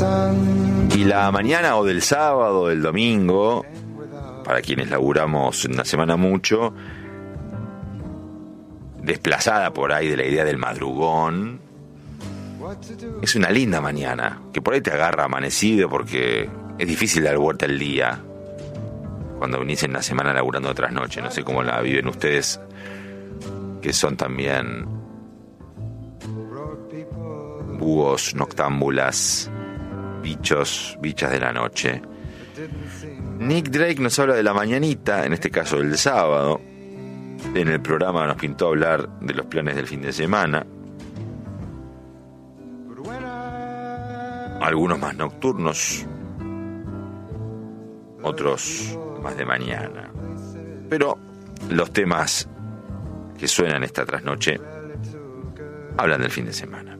Y la mañana o del sábado o del domingo, para quienes laburamos una semana mucho, desplazada por ahí de la idea del madrugón, es una linda mañana, que por ahí te agarra amanecido porque es difícil dar vuelta al día cuando venís en la semana laburando otras noches. No sé cómo la viven ustedes, que son también búhos, noctámbulas, bichas de la noche. Nick Drake nos habla de la mañanita, en este caso del sábado. En el programa nos pintó hablar de los planes del fin de semana. Algunos más nocturnos, otros más de mañana. Pero los temas que suenan esta trasnoche hablan del fin de semana.